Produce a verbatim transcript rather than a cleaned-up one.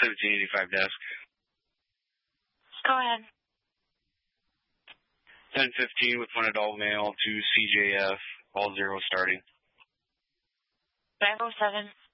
seventeen eighty-five desk. Go ahead. ten fifteen with one adult male to C J F, all zero starting. five oh seven.